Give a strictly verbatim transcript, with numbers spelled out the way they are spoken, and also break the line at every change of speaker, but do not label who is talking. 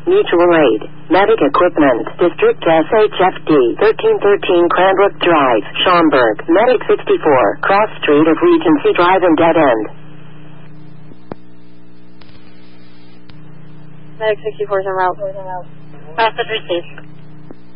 Mutual Aid, Medic Equipment, District S H F D, thirteen thirteen Cranbrook Drive, Schaumburg, Medic sixty-four, Cross Street of Regency Drive and Dead End.
Medic sixty-four is en route.
Message received.